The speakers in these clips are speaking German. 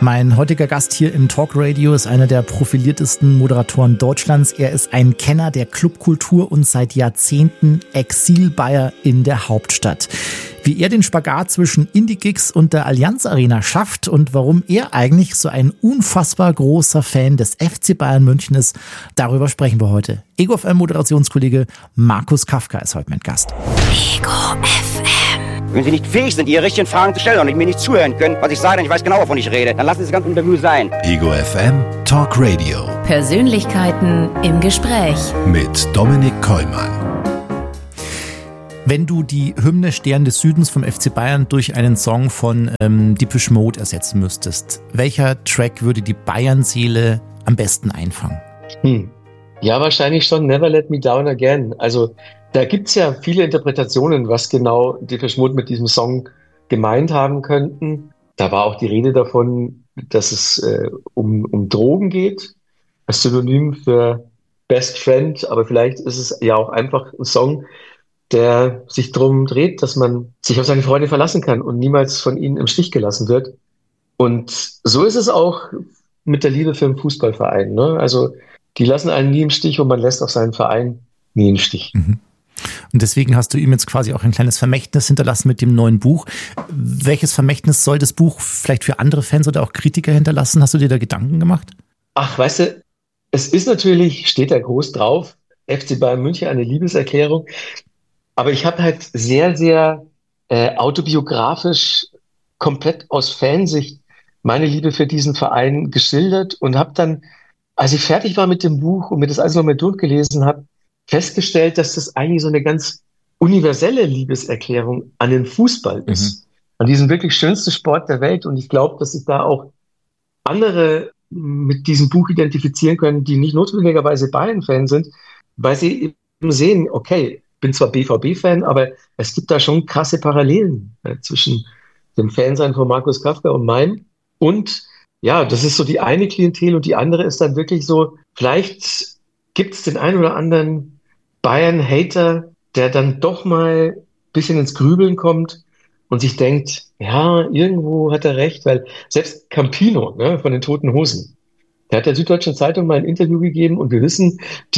Mein heutiger Gast hier im Talkradio ist einer der profiliertesten Moderatoren Deutschlands. Er ist ein Kenner der Clubkultur und seit Jahrzehnten Exil-Bayer in der Hauptstadt. Wie er den Spagat zwischen Indie-Gigs und der Allianz Arena schafft und warum er eigentlich so ein unfassbar großer Fan des FC Bayern München ist, darüber sprechen wir heute. Ego FM Moderationskollege Markus Kafka ist heute mein Gast. Ego FM. Wenn Sie nicht fähig sind, Ihre richtigen Fragen zu stellen und mir nicht zuhören können, was ich sage, denn ich weiß genau, wovon ich rede, dann lassen Sie das ganze Interview sein. Ego FM Talk Radio. Persönlichkeiten im Gespräch. Mit Dominik Kollmann. Wenn du die Hymne Stern des Südens vom FC Bayern durch einen Song von Depeche Mode ersetzen müsstest, welcher Track würde die Bayern-Seele am besten einfangen? Ja, wahrscheinlich schon Never Let Me Down Again. Also da gibt's ja viele Interpretationen, was genau Depeche Mode mit diesem Song gemeint haben könnten. Da war auch die Rede davon, dass es um Drogen geht, als Synonym für Best Friend, aber vielleicht ist es ja auch einfach ein Song, der sich drum dreht, dass man sich auf seine Freunde verlassen kann und niemals von ihnen im Stich gelassen wird. Und so ist es auch mit der Liebe für einen Fußballverein, ne? Also die lassen einen nie im Stich und man lässt auch seinen Verein nie im Stich. Mhm. Und deswegen hast du ihm jetzt quasi auch ein kleines Vermächtnis hinterlassen mit dem neuen Buch. Welches Vermächtnis soll das Buch vielleicht für andere Fans oder auch Kritiker hinterlassen? Hast du dir da Gedanken gemacht? Ach, weißt du, es ist natürlich, steht da groß drauf, FC Bayern München, eine Liebeserklärung. Aber ich habe halt sehr, sehr autobiografisch, komplett aus Fansicht meine Liebe für diesen Verein geschildert und habe dann, als ich fertig war mit dem Buch und mir das alles nochmal durchgelesen habe, festgestellt, dass das eigentlich so eine ganz universelle Liebeserklärung an den Fußball ist. An diesen wirklich schönsten Sport der Welt. Und ich glaube, dass sich da auch andere mit diesem Buch identifizieren können, die nicht notwendigerweise Bayern-Fan sind, weil sie eben sehen, okay, ich bin zwar BVB-Fan, aber es gibt da schon krasse Parallelen zwischen dem Fansein von Markus Kafka und meinem. Und ja, das ist so die eine Klientel und die andere ist dann wirklich so, vielleicht gibt es den einen oder anderen Bayern-Hater, der dann doch mal ein bisschen ins Grübeln kommt und sich denkt, ja, irgendwo hat er recht, weil selbst Campino, ne, von den Toten Hosen, der hat der Süddeutschen Zeitung mal ein Interview gegeben und wir wissen,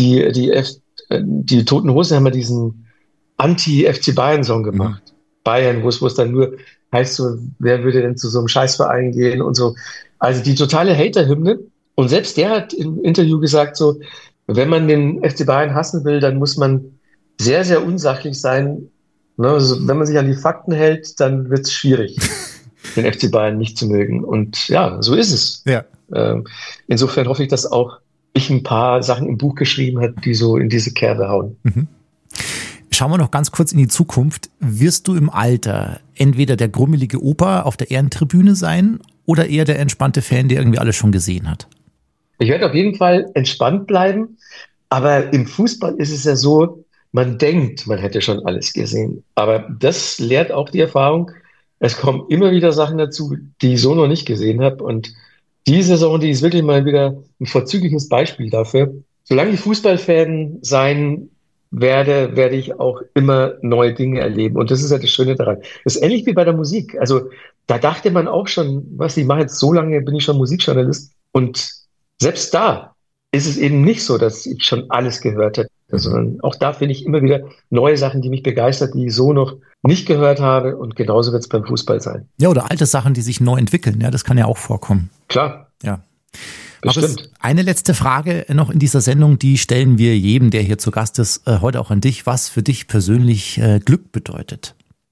die Toten Hosen haben ja diesen Anti-FC Bayern-Song gemacht. Bayern, wo es dann nur heißt, so, wer würde denn zu so einem Scheißverein gehen und so. Also die totale Hater-Hymne. Und selbst der hat im Interview gesagt, so, wenn man den FC Bayern hassen will, dann muss man sehr, sehr unsachlich sein. Ne? Also wenn man sich an die Fakten hält, dann wird es schwierig, den FC Bayern nicht zu mögen. Und ja, so ist es. Ja. Insofern hoffe ich, dass auch ich ein paar Sachen im Buch geschrieben habe, die so in diese Kerbe hauen. Mhm. Schauen wir noch ganz kurz in die Zukunft. Wirst du im Alter entweder der grummelige Opa auf der Ehrentribüne sein oder eher der entspannte Fan, der irgendwie alles schon gesehen hat? Ich werde auf jeden Fall entspannt bleiben, aber im Fußball ist es ja so, man denkt, man hätte schon alles gesehen. Aber das lehrt auch die Erfahrung, es kommen immer wieder Sachen dazu, die ich so noch nicht gesehen habe. Und die Saison, die ist wirklich mal wieder ein vorzügliches Beispiel dafür. Solange ich Fußballfan sein werde, werde ich auch immer neue Dinge erleben. Und das ist ja das Schöne daran. Das ist ähnlich wie bei der Musik. Also da dachte man auch schon, was ich mache jetzt so lange, bin ich schon Musikjournalist. Und selbst da ist es eben nicht so, dass ich schon alles gehört hätte, sondern auch da finde ich immer wieder neue Sachen, die mich begeistern, die ich so noch nicht gehört habe. Und genauso wird es beim Fußball sein. Ja, oder alte Sachen, die sich neu entwickeln. Ja, das kann ja auch vorkommen. Klar. Ja. Bestimmt. Eine letzte Frage noch in dieser Sendung, die stellen wir jedem, der hier zu Gast ist, heute auch an dich, was für dich persönlich Glück bedeutet.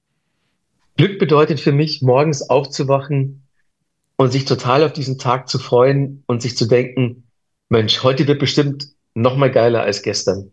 Glück bedeutet für mich, morgens aufzuwachen und sich total auf diesen Tag zu freuen und sich zu denken, Mensch, heute wird bestimmt noch mal geiler als gestern.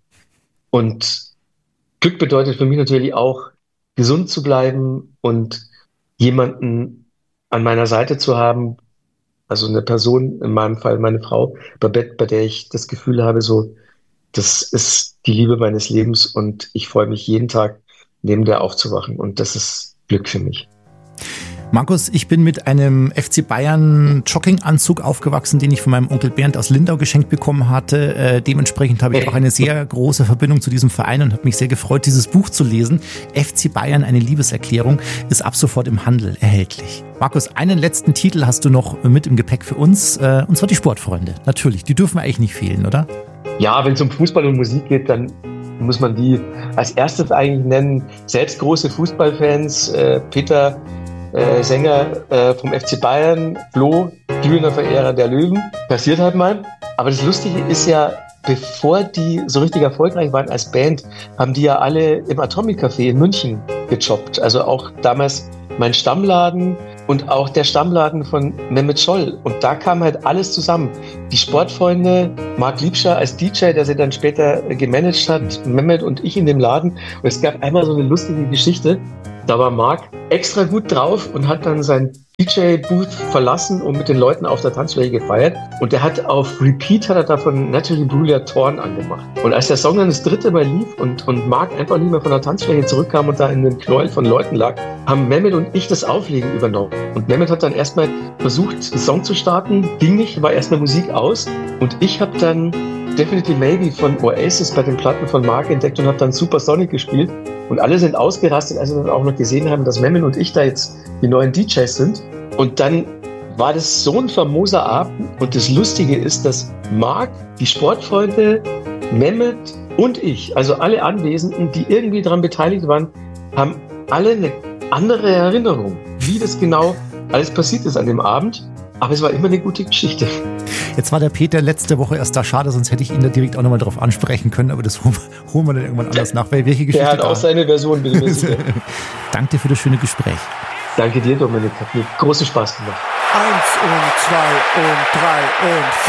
Und Glück bedeutet für mich natürlich auch, gesund zu bleiben und jemanden an meiner Seite zu haben, also eine Person, in meinem Fall meine Frau, bei der ich das Gefühl habe, so, das ist die Liebe meines Lebens und ich freue mich jeden Tag, neben der aufzuwachen. Und das ist Glück für mich. Markus, ich bin mit einem FC Bayern Jogginganzug aufgewachsen, den ich von meinem Onkel Bernd aus Lindau geschenkt bekommen hatte. Dementsprechend habe ich auch eine sehr große Verbindung zu diesem Verein und habe mich sehr gefreut, dieses Buch zu lesen. FC Bayern, eine Liebeserklärung, ist ab sofort im Handel erhältlich. Markus, einen letzten Titel hast du noch mit im Gepäck für uns, und zwar die Sportfreunde. Natürlich, die dürfen eigentlich nicht fehlen, oder? Ja, wenn es um Fußball und Musik geht, dann muss man die als erstes eigentlich nennen. Selbst große Fußballfans, Peter, Sänger vom FC Bayern, Flo, glühender Verehrer der Löwen, passiert halt mal. Aber das Lustige ist ja, bevor die so richtig erfolgreich waren als Band, haben die ja alle im Atomic Café in München gejobbt. Also auch damals mein Stammladen und auch der Stammladen von Mehmet Scholl. Und da kam halt alles zusammen. Die Sportfreunde, Marc Liebscher als DJ, der sie dann später gemanagt hat, Mehmet und ich in dem Laden. Und es gab einmal so eine lustige Geschichte. Da war Marc extra gut drauf und hat dann sein DJ-Booth verlassen und mit den Leuten auf der Tanzfläche gefeiert. Und der hat auf Repeat davon Natalie Bruglia Torn angemacht. Und als der Song dann das dritte Mal lief und Marc einfach nicht mehr von der Tanzfläche zurückkam und da in den Knäuel von Leuten lag, haben Mehmet und ich das Auflegen übernommen. Und Mehmet hat dann erstmal versucht, den Song zu starten. Ging nicht, war erstmal Musik aus. Und ich habe dann Definitely Maybe von Oasis bei den Platten von Marc entdeckt und habe dann Supersonic gespielt. Und alle sind ausgerastet, als sie dann auch noch gesehen haben, dass Mehmet und ich da jetzt die neuen DJs sind. Und dann war das so ein famoser Abend. Und das Lustige ist, dass Marc, die Sportfreunde, Mehmet und ich, also alle Anwesenden, die irgendwie daran beteiligt waren, haben alle eine andere Erinnerung, wie das genau alles passiert ist an dem Abend. Aber es war immer eine gute Geschichte. Jetzt war der Peter letzte Woche erst da. Schade, sonst hätte ich ihn da direkt auch nochmal drauf ansprechen können. Aber das holen wir dann irgendwann anders nach. Welche Geschichte der hat auch seine Version. Danke dir für das schöne Gespräch. Danke dir, Dominik. Hat mir großen Spaß gemacht. 1 und 2 und 3 und 4.